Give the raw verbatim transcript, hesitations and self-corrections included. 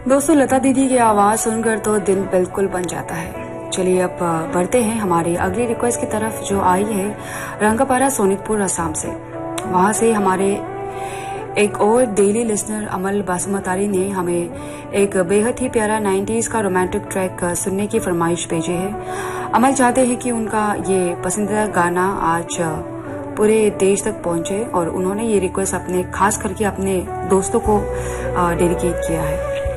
दोस्तों, लता दीदी की आवाज सुनकर तो दिल बिल्कुल बन जाता है। चलिए अब बढ़ते हैं हमारी अगली रिक्वेस्ट की तरफ, जो आई है रंगापारा सोनितपुर असम से। वहां से हमारे एक और डेली लिसनर अमल बासमतारी ने हमें एक बेहद ही प्यारा नाइन्टीज का रोमांटिक ट्रैक सुनने की फरमाइश भेजी है। अमल चाहते हैं कि उनका ये पसंदीदा गाना आज पूरे देश तक पहुंचे और उन्होंने ये रिक्वेस्ट अपने खास करके अपने दोस्तों को डेडिकेट किया है।